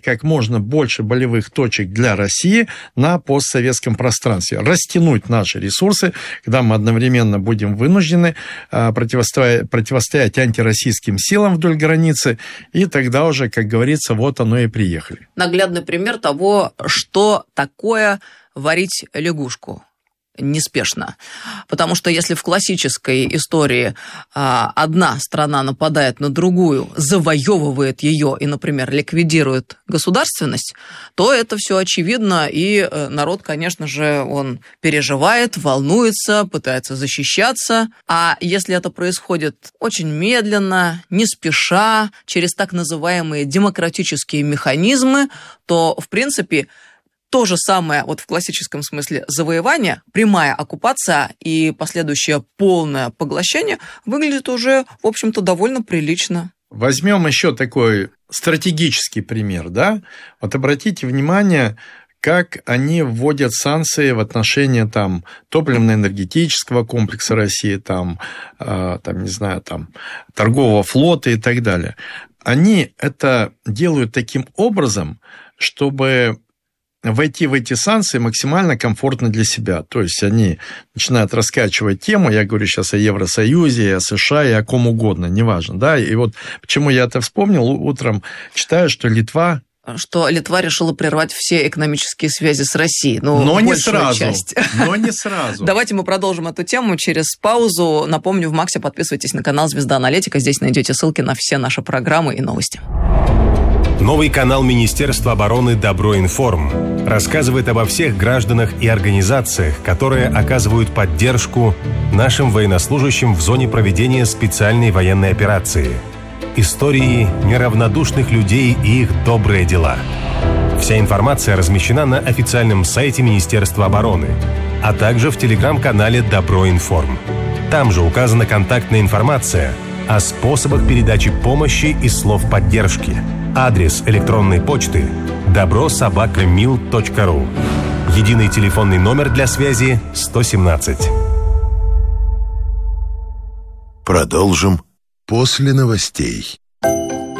создать как можно больше болевых точек для России на постсоветском пространстве, растянуть наши ресурсы, когда мы одновременно будем вынуждены противостоять антироссийским силам вдоль границы, и тогда уже, как говорится, вот оно и приехали. Наглядный пример того, что такое варить лягушку неспешно. Потому что если в классической истории одна страна нападает на другую, завоевывает ее и, например, ликвидирует государственность, то это все очевидно, и народ, конечно же, он переживает, волнуется, пытается защищаться. А если это происходит очень медленно, не спеша, через так называемые демократические механизмы, то, в принципе, то же самое вот в классическом смысле завоевание, прямая оккупация и последующее полное поглощение выглядит уже, в общем-то, довольно прилично. Возьмем еще такой стратегический пример, да? Вот обратите внимание, как они вводят санкции в отношении там топливно-энергетического комплекса России, торгового флота и так далее. Они это делают таким образом, чтобы войти в эти санкции максимально комфортно для себя. То есть они начинают раскачивать тему, я говорю сейчас о Евросоюзе, о США и о ком угодно, неважно. Да? И вот почему я это вспомнил, утром читаю, что Литва решила прервать все экономические связи с Россией. Но не сразу. Давайте мы продолжим эту тему через паузу. Напомню, в Максе подписывайтесь на канал «Звезда Аналитика». Здесь найдете ссылки на все наши программы и новости. Новый канал Министерства обороны «Добро-Информ» рассказывает обо всех гражданах и организациях, которые оказывают поддержку нашим военнослужащим в зоне проведения специальной военной операции. Истории неравнодушных людей и их добрые дела. Вся информация размещена на официальном сайте Министерства обороны, а также в телеграм-канале «Добро-Информ». Там же указана контактная информация о способах передачи помощи и слов поддержки. Адрес электронной почты добро@mil.ru. Единый телефонный номер для связи 117. Продолжим после новостей.